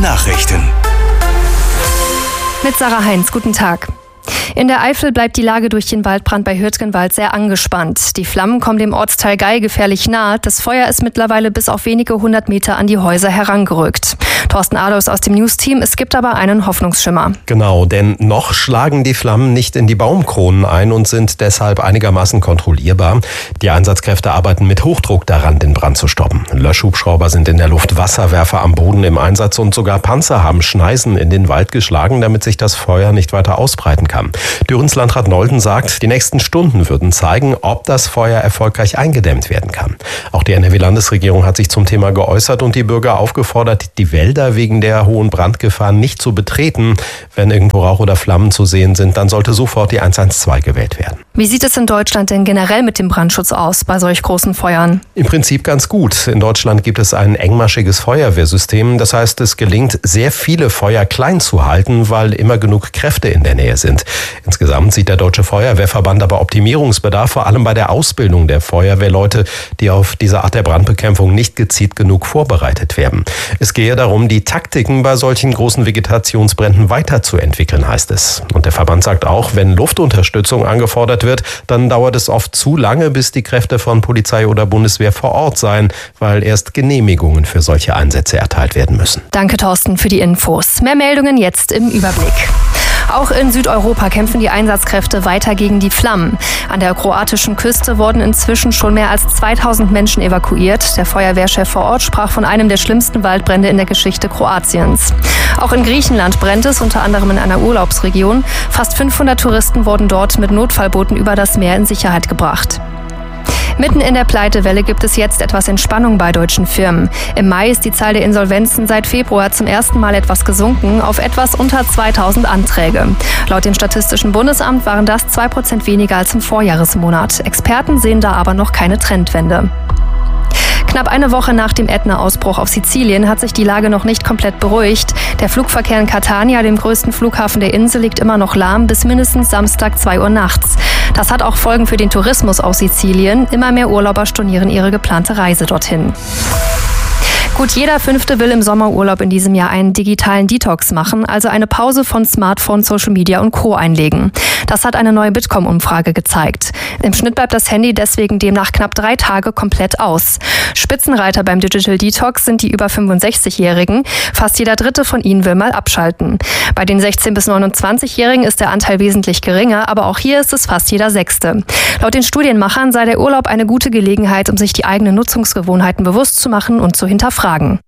Nachrichten. Mit Sarah Heinz, guten Tag. In der Eifel bleibt die Lage durch den Waldbrand bei Hürtgenwald sehr angespannt. Die Flammen kommen dem Ortsteil Geil gefährlich nahe. Das Feuer ist mittlerweile bis auf wenige 100 Meter an die Häuser herangerückt. Thorsten Adolfs aus dem News-Team, es gibt aber einen Hoffnungsschimmer. Genau, denn noch schlagen die Flammen nicht in die Baumkronen ein und sind deshalb einigermaßen kontrollierbar. Die Einsatzkräfte arbeiten mit Hochdruck daran, den Brand zu stoppen. Löschhubschrauber sind in der Luft, Wasserwerfer am Boden im Einsatz und sogar Panzer haben Schneisen in den Wald geschlagen, damit sich das Feuer nicht weiter ausbreiten kann. Dürrens Landrat Nolden sagt, die nächsten Stunden würden zeigen, ob das Feuer erfolgreich eingedämmt werden kann. Auch die NRW-Landesregierung hat sich zum Thema geäußert und die Bürger aufgefordert, die Wälder wegen der hohen Brandgefahr nicht zu betreten. Wenn irgendwo Rauch oder Flammen zu sehen sind, dann sollte sofort die 112 gewählt werden. Wie sieht es in Deutschland denn generell mit dem Brandschutz aus bei solch großen Feuern? Im Prinzip ganz gut. In Deutschland gibt es ein engmaschiges Feuerwehrsystem. Das heißt, es gelingt, sehr viele Feuer klein zu halten, weil immer genug Kräfte in der Nähe sind. Insgesamt sieht der Deutsche Feuerwehrverband aber Optimierungsbedarf, vor allem bei der Ausbildung der Feuerwehrleute, die auf diese Art der Brandbekämpfung nicht gezielt genug vorbereitet werden. Es gehe darum, die Taktiken bei solchen großen Vegetationsbränden weiterzuentwickeln, heißt es. Und der Verband sagt auch, wenn Luftunterstützung angefordert wird, dann dauert es oft zu lange, bis die Kräfte von Polizei oder Bundeswehr vor Ort seien, weil erst Genehmigungen für solche Einsätze erteilt werden müssen. Danke, Thorsten, für die Infos. Mehr Meldungen jetzt im Überblick. Auch in Südeuropa kämpfen die Einsatzkräfte weiter gegen die Flammen. An der kroatischen Küste wurden inzwischen schon mehr als 2000 Menschen evakuiert. Der Feuerwehrchef vor Ort sprach von einem der schlimmsten Waldbrände in der Geschichte Kroatiens. Auch in Griechenland brennt es, unter anderem in einer Urlaubsregion. Fast 500 Touristen wurden dort mit Notfallbooten über das Meer in Sicherheit gebracht. Mitten in der Pleitewelle gibt es jetzt etwas Entspannung bei deutschen Firmen. Im Mai ist die Zahl der Insolvenzen seit Februar zum ersten Mal etwas gesunken auf etwas unter 2000 Anträge. Laut dem Statistischen Bundesamt waren das 2% weniger als im Vorjahresmonat. Experten sehen da aber noch keine Trendwende. Knapp eine Woche nach dem Ätna-Ausbruch auf Sizilien hat sich die Lage noch nicht komplett beruhigt. Der Flugverkehr in Catania, dem größten Flughafen der Insel, liegt immer noch lahm bis mindestens Samstag 2 Uhr nachts. Das hat auch Folgen für den Tourismus auf Sizilien. Immer mehr Urlauber stornieren ihre geplante Reise dorthin. Gut, jeder Fünfte will im Sommerurlaub in diesem Jahr einen digitalen Detox machen, also eine Pause von Smartphone, Social Media und Co. einlegen. Das hat eine neue Bitkom-Umfrage gezeigt. Im Schnitt bleibt das Handy deswegen demnach knapp 3 Tage komplett aus. Spitzenreiter beim Digital Detox sind die über 65-Jährigen. Fast jeder Dritte von ihnen will mal abschalten. Bei den 16- bis 29-Jährigen ist der Anteil wesentlich geringer, aber auch hier ist es fast jeder Sechste. Laut den Studienmachern sei der Urlaub eine gute Gelegenheit, um sich die eigenen Nutzungsgewohnheiten bewusst zu machen und zu hinterfragen. Und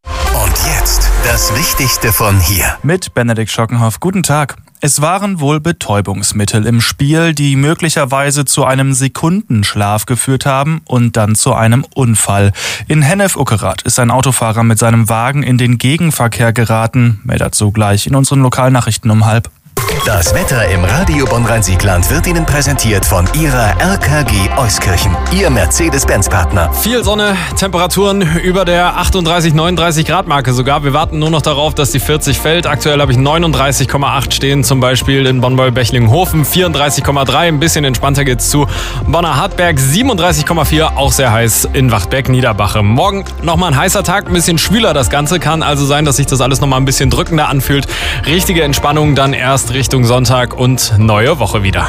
jetzt das Wichtigste von hier. Mit Benedikt Schockenhoff. Guten Tag. Es waren wohl Betäubungsmittel im Spiel, die möglicherweise zu einem Sekundenschlaf geführt haben und dann zu einem Unfall. In Hennef-Uckerath ist ein Autofahrer mit seinem Wagen in den Gegenverkehr geraten. Mehr dazu gleich in unseren Lokalnachrichten um 12:30. Das Wetter im Radio Bonn-Rhein-Siegland wird Ihnen präsentiert von Ihrer RKG Euskirchen, Ihr Mercedes-Benz-Partner. Viel Sonne, Temperaturen über der 38, 39 Grad Marke sogar. Wir warten nur noch darauf, dass die 40 fällt. Aktuell habe ich 39,8 stehen, zum Beispiel in Bonn-Bechlinghofen, 34,3, ein bisschen entspannter geht's zu Bonner Hartberg, 37,4, auch sehr heiß in Wachtberg-Niederbache. Morgen nochmal ein heißer Tag, ein bisschen schwüler das Ganze, kann also sein, dass sich das alles nochmal ein bisschen drückender anfühlt. Richtige Entspannung dann erst Richtung Sonntag und neue Woche wieder.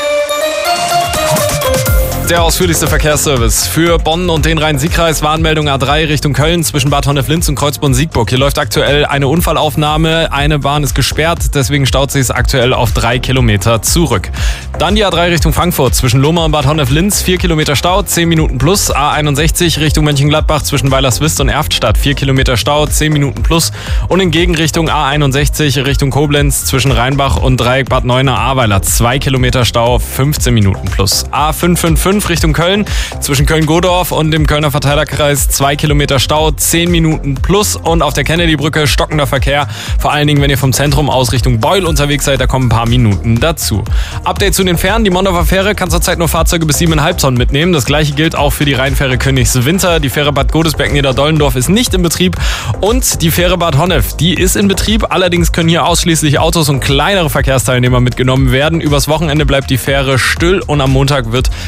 Der ausführlichste Verkehrsservice für Bonn und den Rhein-Sieg-Kreis. Warnmeldung A3 Richtung Köln zwischen Bad Honnef-Linz und Kreuzborn-Siegburg. Hier läuft aktuell eine Unfallaufnahme. Eine Bahn ist gesperrt, deswegen staut sich es aktuell auf 3 Kilometer zurück. Dann die A3 Richtung Frankfurt zwischen Lohmar und Bad Honnef-Linz. 4 Kilometer Stau, 10 Minuten plus. A61 Richtung Mönchengladbach zwischen Weilerswist und Erftstadt. 4 Kilometer Stau, 10 Minuten plus. Und in Gegenrichtung A61 Richtung Koblenz zwischen Rheinbach und Dreieck Bad Neuenahr-Ahrweiler. 2 Kilometer Stau, 15 Minuten plus. A555 Richtung Köln, zwischen Köln-Godorf und dem Kölner Verteilerkreis 2 Kilometer Stau, 10 Minuten plus. Und auf der Kennedy-Brücke stockender Verkehr, vor allen Dingen, wenn ihr vom Zentrum aus Richtung Beul unterwegs seid, da kommen ein paar Minuten dazu. Update zu den Fähren, die Mondorfer Fähre kann zurzeit nur Fahrzeuge bis 7,5 Tonnen mitnehmen. Das gleiche gilt auch für die Rheinfähre Königswinter. Die Fähre Bad Godesberg-Niederdollendorf ist nicht in Betrieb und die Fähre Bad Honnef, die ist in Betrieb. Allerdings können hier ausschließlich Autos und kleinere Verkehrsteilnehmer mitgenommen werden. Übers Wochenende bleibt die Fähre still und am Montag wird neu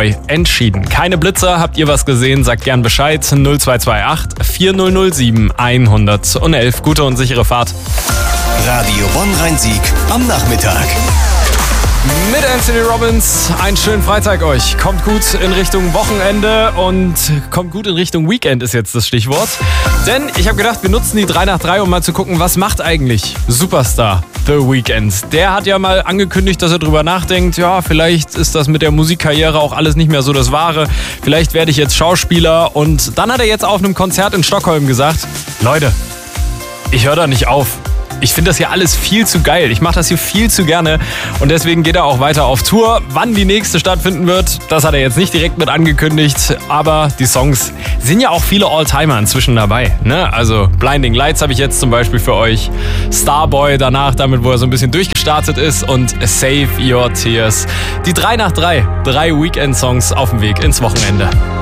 3 entschieden. Keine Blitzer, habt ihr was gesehen? Sagt gern Bescheid. 0228 4007 111. Gute und sichere Fahrt. Radio Bonn-Rhein-Sieg am Nachmittag. Mit Anthony Robbins, einen schönen Freitag euch. Kommt gut in Richtung Wochenende und kommt gut in Richtung Weekend ist jetzt das Stichwort. Denn ich habe gedacht, wir nutzen die 3 nach 3, um mal zu gucken, was macht eigentlich Superstar The Weeknd. Der hat ja mal angekündigt, dass er drüber nachdenkt, ja, vielleicht ist das mit der Musikkarriere auch alles nicht mehr so das Wahre. Vielleicht werde ich jetzt Schauspieler. Und dann hat er jetzt auf einem Konzert in Stockholm gesagt, Leute, ich höre da nicht auf. Ich finde das hier alles viel zu geil. Ich mache das hier viel zu gerne und deswegen geht er auch weiter auf Tour. Wann die nächste stattfinden wird, das hat er jetzt nicht direkt mit angekündigt, aber die Songs sind ja auch viele Alltimer inzwischen dabei. Ne? Also Blinding Lights habe ich jetzt zum Beispiel für euch, Starboy danach, damit wo er so ein bisschen durchgestartet ist und Save Your Tears. Die 3 nach 3, 3 Weekend-Songs auf dem Weg ins Wochenende.